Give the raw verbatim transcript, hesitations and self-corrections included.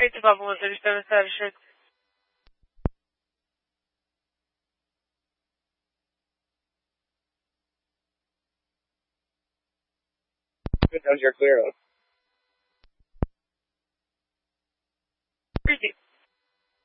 eight to Papa one thirty-seven, status check. Good, you're clear. Repeat.